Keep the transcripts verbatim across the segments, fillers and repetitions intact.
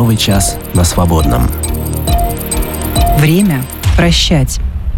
Новый час на Свободном. Время прощать.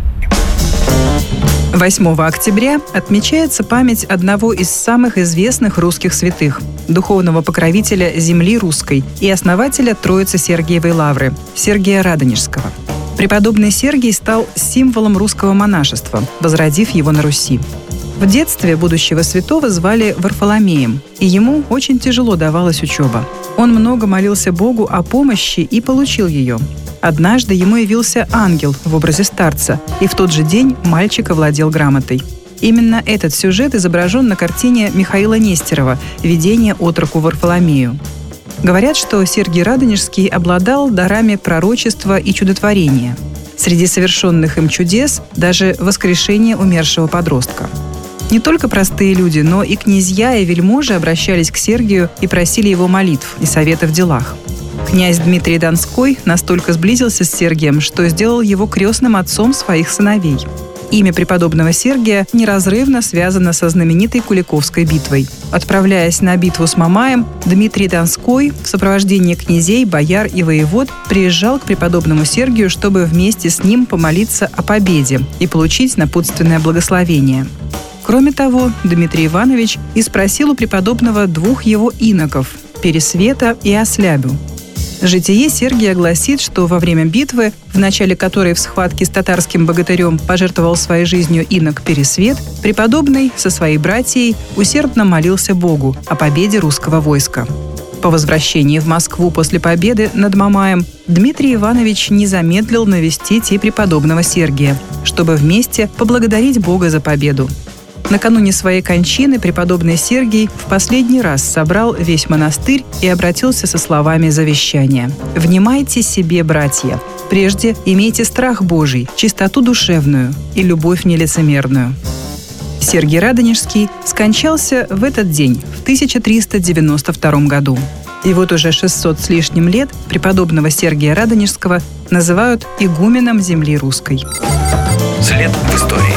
восьмого октября отмечается память одного из самых известных русских святых, духовного покровителя земли русской и основателя Троицы Сергиевой Лавры, Сергия Радонежского. Преподобный Сергий стал символом русского монашества, возродив его на Руси. В детстве будущего святого звали Варфоломеем, и ему очень тяжело давалась учеба. Он много молился Богу о помощи и получил ее. Однажды ему явился ангел в образе старца, и в тот же день мальчик овладел грамотой. Именно этот сюжет изображен на картине Михаила Нестерова «Видение отроку Варфоломею». Говорят, что Сергий Радонежский обладал дарами пророчества и чудотворения. Среди совершенных им чудес даже воскрешение умершего подростка. Не только простые люди, но и князья и вельможи обращались к Сергию и просили его молитв и совета в делах. Князь Дмитрий Донской настолько сблизился с Сергием, что сделал его крестным отцом своих сыновей. Имя преподобного Сергия неразрывно связано со знаменитой Куликовской битвой. Отправляясь на битву с Мамаем, Дмитрий Донской в сопровождении князей, бояр и воевод приезжал к преподобному Сергию, чтобы вместе с ним помолиться о победе и получить напутственное благословение. Кроме того, Дмитрий Иванович и спросил у преподобного двух его иноков – Пересвета и Ослябю. Житие Сергия гласит, что во время битвы, в начале которой в схватке с татарским богатырем пожертвовал своей жизнью инок Пересвет, преподобный со своей братьей усердно молился Богу о победе русского войска. По возвращении в Москву после победы над Мамаем Дмитрий Иванович не замедлил навестить и преподобного Сергия, чтобы вместе поблагодарить Бога за победу. Накануне своей кончины преподобный Сергий в последний раз собрал весь монастырь и обратился со словами завещания: «Внимайте себе, братья, прежде имейте страх Божий, чистоту душевную и любовь нелицемерную». Сергий Радонежский скончался в этот день в тысяча триста девяносто втором году. И вот уже шестьсот с лишним лет преподобного Сергия Радонежского называют игуменом земли русской. След в истории.